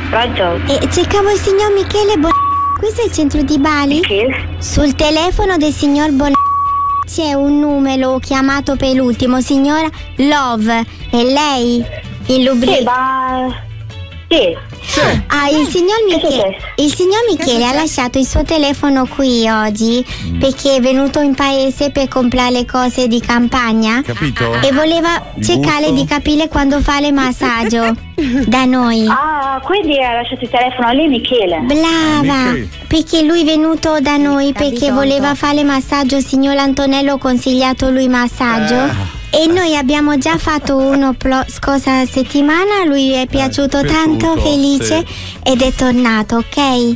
Pronto? Cercavo il signor Michele Questo è il centro di Bali? Michele? Sul telefono del signor c'è un numero chiamato per l'ultimo, signora Love. È lei? Il lubrico? Sì, ma... Sì. Il signor Michele ha lasciato il suo telefono qui oggi perché è venuto in paese per comprare le cose di campagna. Capito? E voleva cercare di capire quando fa le massaggio da noi. Quindi ha lasciato il telefono a lei, Michele. Brava, Michele. perché lui è venuto da noi perché voleva fare massaggio. Signor Antonello ha consigliato lui massaggio. E noi abbiamo già fatto uno scorsa settimana, lui è piaciuto tanto, felice, ed è tornato, ok?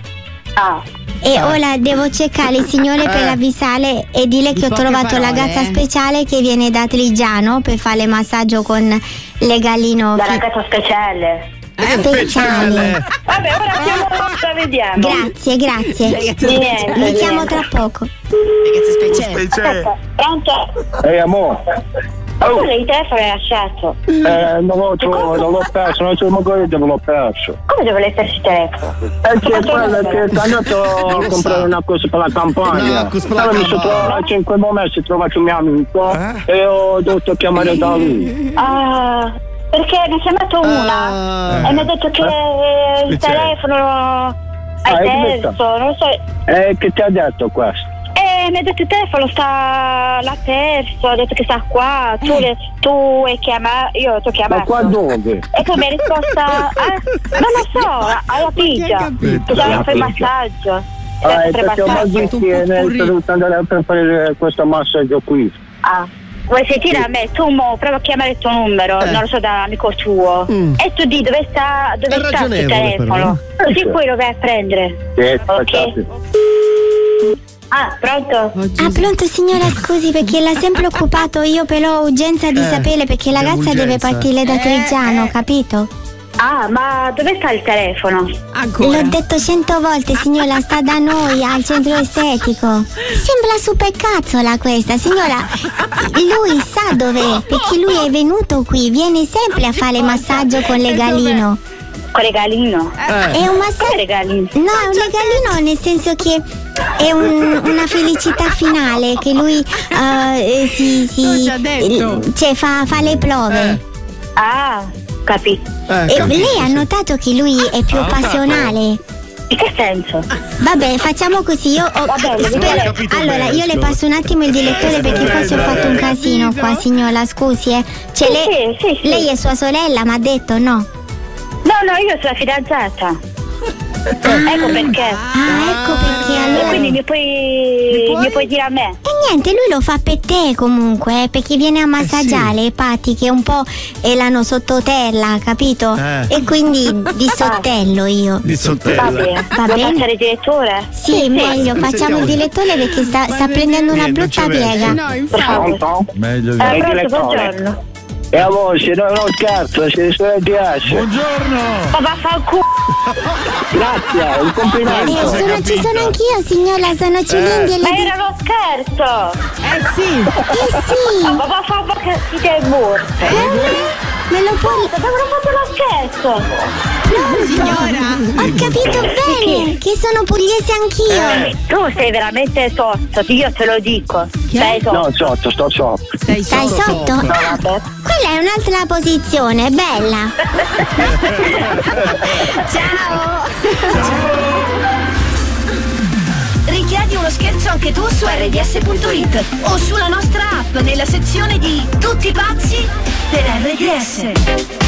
E ora devo cercare il signore per avvisare e dire che ho trovato la ragazza speciale che viene da Trigiano per fare massaggio con le galline. La ragazza speciale. Speciale. Vabbè, ora chiamo, vediamo. Grazie. Niente, Mi chiamo tra poco. Ragazza speciale. Pronto? Amore. Lei il telefono l'hai lasciato? Non l'ho perso, non c'è magari dove l'ho perso. Come dove l'hai perso il telefono? Perché quello che ti ha detto a comprare una cosa per la campagna. In quel momento si trova un mio amico e ho dovuto chiamare da lui. Perché mi ha chiamato una e mi ha detto che il telefono hai perso, non lo so. Che ti ha detto questo? Mi ha detto il telefono l'ha perso, ha detto che sta qua, tu hai chiamato, io ti ho chiamato. Ma qua dove? E tu mi hai risposto, non lo so, alla pigia, che già fai il massaggio. Perché ho mal di schiena e sto dovuto andare per fare questo massaggio qui. Vuoi sentire a me? Tu prova a chiamare il tuo numero, non lo so, da amico tuo. E tu di dove sta il telefono. Così poi lo vai a prendere. Ok? Pronto? Pronto signora, scusi perché l'ha sempre occupato, io però ho urgenza di sapere perché la ragazza deve partire da Trigiano, capito? Ma dove sta il telefono? L'ho detto 100 volte signora, sta da noi al centro estetico. Sembra super cazzola questa signora. Lui sa dov'è perché lui è venuto qui, viene sempre a fare massaggio con le galline. Con le galline? È un massaggio. Regalino? No, è un regalino nel senso che è una felicità finale che lui cioè fa le prove. Capito. E lei ha notato che lui è più passionale? In che senso? Vabbè, facciamo così. Io le passo un attimo il direttore perché forse ho fatto un casino qua, signora, scusi. Cioè, sì. Lei è sua sorella, mi ha detto no? No, io sono la fidanzata. Ecco perché. Ecco perché allora. E quindi mi puoi dire a me? E niente, lui lo fa per te comunque, perché viene a massaggiare le parti che un po' l'hanno sottoterra, capito? E quindi di sottello io. Di sottello. Va bene. Va bene? Passare il direttore? Sì, meglio, facciamo il direttore perché sta prendendo una brutta piega. No, infatti. Pronto? Meglio di Pronto, buongiorno. E a voi, se non lo scherzo, se ne piace. Buongiorno. Ma vaffanculo. Grazie, un complimento. Ci sono anch'io, signora, sono cilindri e Ma le era uno scherzo. sì. Ma vaffanculo che ti sei morto. Me lo puoi. Avrò fatto lo scherzo. Signora. Ho capito bene che sono pugliese anch'io. Tu sei veramente sotto, io te lo dico. Sei sotto. No, sto sotto. Stai sotto? Quella è un'altra posizione, bella. Ciao. Richiedi uno scherzo anche tu su rds.it o sulla nostra app nella sezione di Tutti pazzi per RDS.